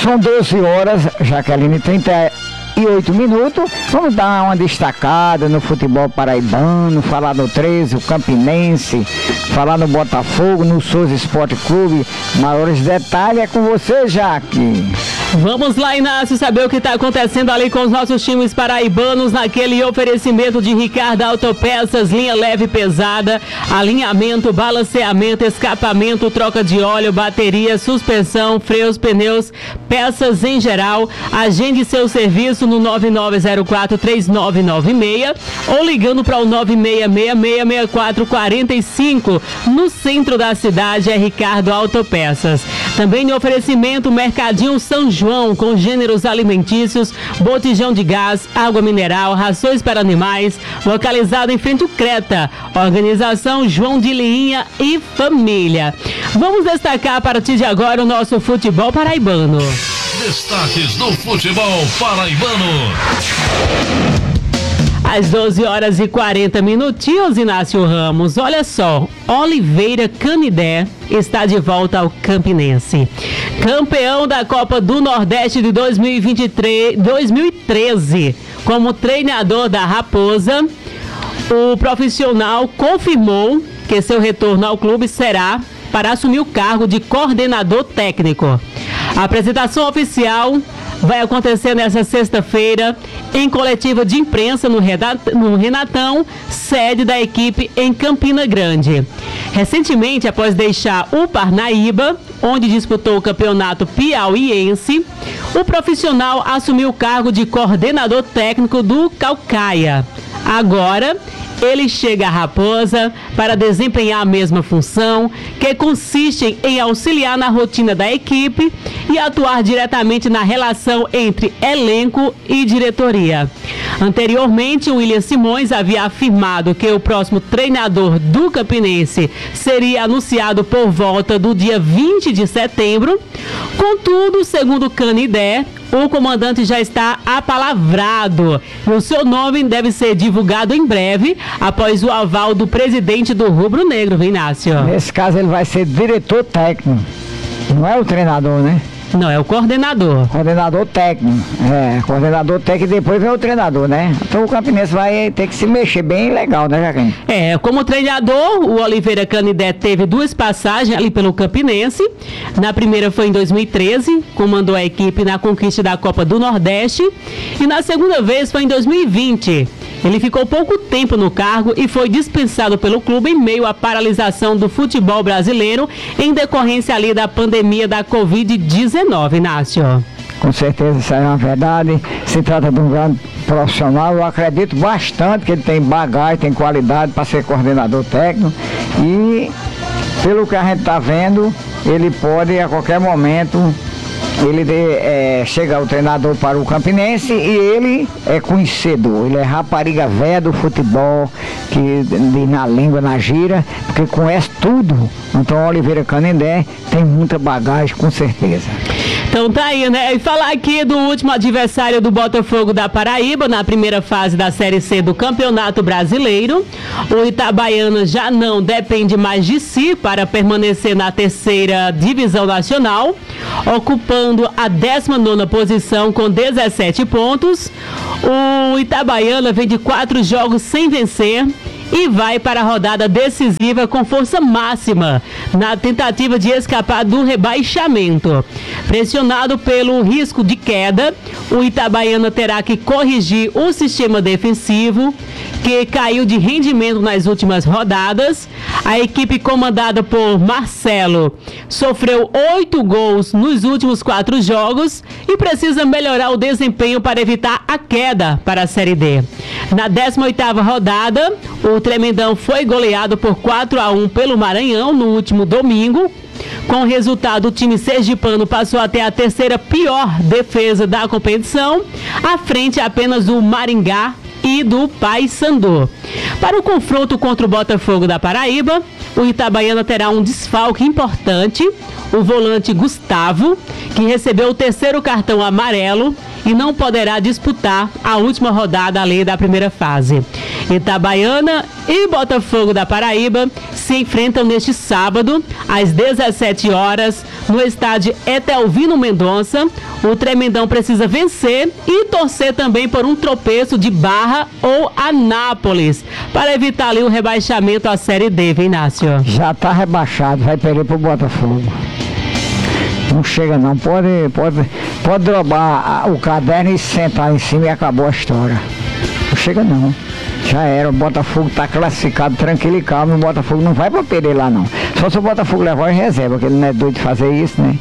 São 12 horas, Jaqueline, 38 minutos. Vamos dar uma destacada no futebol paraibano, falar no 13, o Campinense, falar no Botafogo, no Souza Esporte Clube. Maiores detalhes é com você, Jaque. Vamos lá, Inácio, saber o que está acontecendo ali com os nossos times paraibanos naquele oferecimento de Ricardo Autopeças, linha leve e pesada, alinhamento, balanceamento, escapamento, troca de óleo, bateria, suspensão, freios, pneus, peças em geral. Agende seu serviço no 9904-3996 ou ligando para o 9666-6445. No centro da cidade é Ricardo Autopeças. Também no oferecimento Mercadinho São João, com gêneros alimentícios, botijão de gás, água mineral, rações para animais, localizado em frente ao Creta. Organização João de Linha e Família. Vamos destacar a partir de agora o nosso futebol paraibano. Destaques do futebol paraibano. Às 12 horas e 40 minutinhos, Inácio Ramos. Olha só, Oliveira Canidé está de volta ao Campinense. Campeão da Copa do Nordeste de 2013, como treinador da Raposa, o profissional confirmou que seu retorno ao clube será para assumir o cargo de coordenador técnico. A apresentação oficial vai acontecer nesta sexta-feira em coletiva de imprensa no Renatão, sede da equipe em Campina Grande. Recentemente, após deixar o Parnaíba, onde disputou o campeonato piauiense, o profissional assumiu o cargo de coordenador técnico do Caucaia. Agora, ele chega à Raposa para desempenhar a mesma função, que consiste em auxiliar na rotina da equipe e atuar diretamente na relação entre elenco e diretoria. Anteriormente, o William Simões havia afirmado que o próximo treinador do Campinense seria anunciado por volta do dia 20 de setembro. Contudo, segundo o Canidé, o comandante já está apalavrado e o seu nome deve ser divulgado em breve, após o aval do presidente do Rubro Negro, Inácio. Nesse caso ele vai ser diretor técnico, não é o treinador, né? Não, é o coordenador. Coordenador técnico. Coordenador técnico e depois vem o treinador, né? Então o Campinense vai ter que se mexer bem legal, né, Jaquim? Como treinador, o Oliveira Canidé teve 2 passagens ali pelo Campinense. Na primeira foi em 2013, comandou a equipe na conquista da Copa do Nordeste. E na segunda vez foi em 2020. Ele ficou pouco tempo no cargo e foi dispensado pelo clube em meio à paralisação do futebol brasileiro em decorrência ali da pandemia da Covid-19, Inácio. Com certeza isso é uma verdade. Se trata de um grande profissional. Eu acredito bastante que ele tem bagagem, tem qualidade para ser coordenador técnico. E pelo que a gente está vendo, ele pode a qualquer momento chegar o treinador para o Campinense, e ele é conhecedor, ele é rapariga velha do futebol, que na língua, na gira, porque conhece tudo. Então Oliveira Canindé tem muita bagagem, com certeza. Então tá aí, né? E falar aqui do último adversário do Botafogo da Paraíba, na primeira fase da Série C do Campeonato Brasileiro. O Itabaiana já não depende mais de si para permanecer na 3ª Divisão Nacional, ocupando a 19ª posição com 17 pontos. O Itabaiana vem de 4 jogos sem vencer e vai para a rodada decisiva com força máxima na tentativa de escapar do rebaixamento. Pressionado pelo risco de queda, o Itabaiana terá que corrigir o sistema defensivo, que caiu de rendimento nas últimas rodadas. A equipe comandada por Marcelo sofreu 8 gols nos últimos 4 jogos e precisa melhorar o desempenho para evitar a queda para a Série D. Na 18ª rodada, o Tremendão foi goleado por 4-1 pelo Maranhão no último domingo. Com o resultado, o time sergipano passou até a 3ª pior defesa da competição, à frente apenas do Maringá e do Paysandu. Para o confronto contra o Botafogo da Paraíba, o Itabaiana terá um desfalque importante, o volante Gustavo, que recebeu o 3º cartão amarelo e não poderá disputar a última rodada ali da primeira fase. Itabaiana e Botafogo da Paraíba se enfrentam neste sábado, às 17 horas, no estádio Etelvino Mendonça. O Tremendão precisa vencer e torcer também por um tropeço de Barra ou Anápolis, para evitar ali o rebaixamento à Série D, viu, Inácio? Já está rebaixado, vai perder pro Botafogo. Não chega não, pode drobar o caderno e sentar em cima e acabou a história. Não chega não. Já era, o Botafogo está classificado tranquilo e calmo, o Botafogo não vai para perder lá não. Só se o Botafogo levar em reserva, porque ele não é doido de fazer isso, né?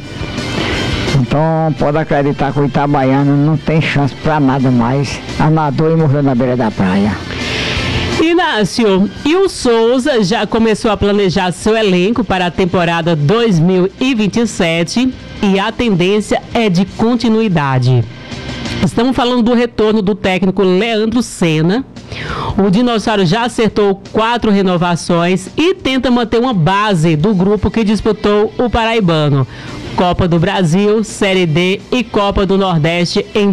Então pode acreditar que o Itabaiano não tem chance para nada mais. Nadou e morreu na beira da praia. Inácio, e o Souza já começou a planejar seu elenco para a temporada 2027 e a tendência é de continuidade. Estamos falando do retorno do técnico Leandro Senna. O Dinossauro já acertou 4 renovações e tenta manter uma base do grupo que disputou o Paraibano, Copa do Brasil, Série D e Copa do Nordeste em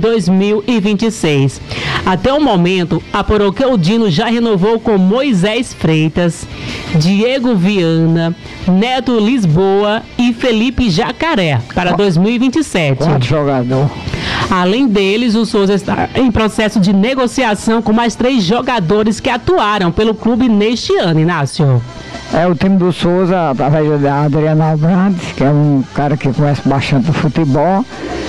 2026. Até o momento, apurou que o Dino já renovou com Moisés Freitas, Diego Viana, Neto Lisboa e Felipe Jacaré para 2027. 4 jogadores. Além deles, o Souza está em processo de negociação com mais 3 jogadores que atuaram pelo clube neste ano, Inácio. O time do Souza, através da Adriano Albrandes, que é um cara que conhece bastante o futebol,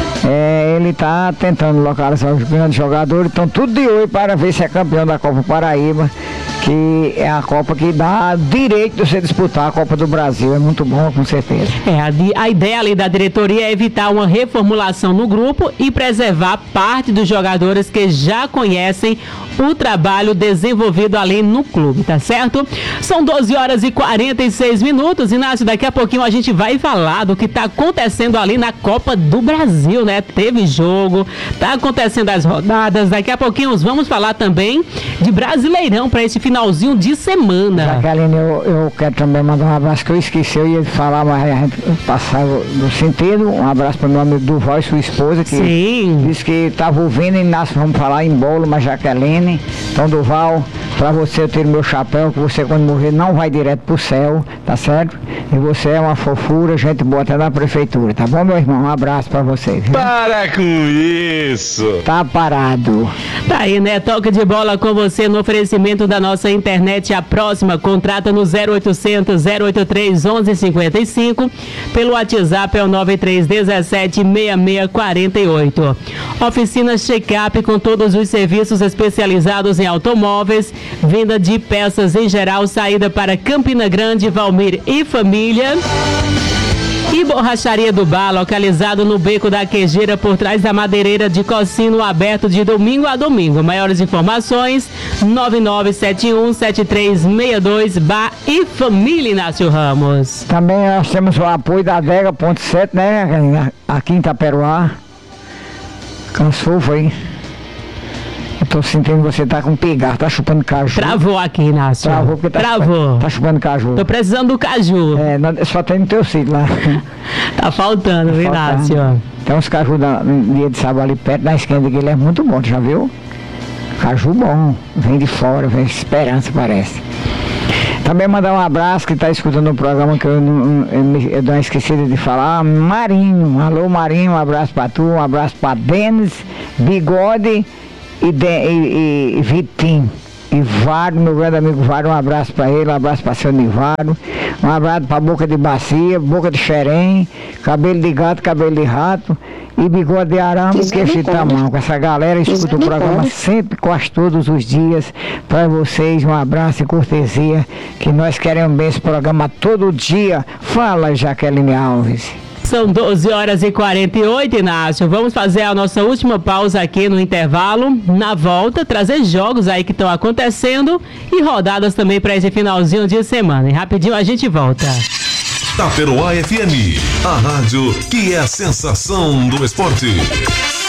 ele está tentando localizar os grandes jogadores, então tudo de olho para ver se é campeão da Copa Paraíba, que é a Copa que dá direito de você disputar a Copa do Brasil. É muito bom, com certeza. A ideia ali da diretoria é evitar uma reformulação no grupo e preservar parte dos jogadores que já conhecem o trabalho desenvolvido ali no clube, tá certo? São 12 horas e 46 minutos, Inácio, daqui a pouquinho a gente vai falar do que tá acontecendo ali na Copa do Brasil, né? Teve jogo, tá acontecendo as rodadas, daqui a pouquinho vamos falar também de Brasileirão para esse finalzinho de semana. Jaqueline, eu quero também mandar um abraço que eu esqueci, eu ia falar, mas a gente passava no sentido. Um abraço para o meu amigo Duval e sua esposa, que disse que estava ouvindo, e nós vamos falar em bolo, mas Jaqueline. Então, Duval, para você eu tiro meu chapéu, que você quando morrer não vai direto pro céu, tá certo? E você é uma fofura, gente boa até na prefeitura, tá bom, meu irmão? Um abraço para você, viu? Para com isso! Tá parado. Tá aí, né? Toca de bola com você no oferecimento da nossa internet. A próxima, contrata no 0800 083 1155. Pelo WhatsApp é o 9317 6648. Oficina Check-up com todos os serviços especializados em automóveis, venda de peças em geral, saída para Campina Grande, Valmir e família. E Borracharia do Bar, localizado no Beco da Quejeira, por trás da madeireira de Cocino, aberto de domingo a domingo. Maiores informações, 99717362, Bar e Família, Inácio Ramos. Também nós temos o apoio da Adega.7, né? Aqui em Itaperuá. Cansou, foi? Eu tô sentindo que você tá com pigarro, tá chupando caju. Travou aqui, Inácio. Travou porque tá chupando caju. Tô precisando do caju. Só tem no teu sítio lá. Tá faltando, viu, Inácio? Tem uns caju no dia de sábado ali perto da esquina dele, é muito bom, já viu? Caju bom, vem de fora, vem de Esperança, parece. Também mandar um abraço, que está escutando o programa, que eu dou uma esquecida de falar, Marinho. Alô, Marinho, um abraço para tu, um abraço para Denis, Bigode e Vitinho. Ivardo, meu grande amigo Ivardo, um abraço para ele, um abraço para seu Nivardo, um abraço para Boca de Bacia, Boca de Xerém, Cabelo de Gato, Cabelo de Rato e Bigode de Arame, que esse tamanho. Com essa galera escuta o programa sempre, quase todos os dias. Para vocês, um abraço e cortesia, que nós queremos ver esse programa todo dia. Fala, Jaqueline Alves. São 12 horas e 48, Inácio. Vamos fazer a nossa última pausa aqui no intervalo. Na volta, trazer jogos aí que estão acontecendo e rodadas também para esse finalzinho de semana. E rapidinho a gente volta. Itaperuá FM, a rádio que é a sensação do esporte.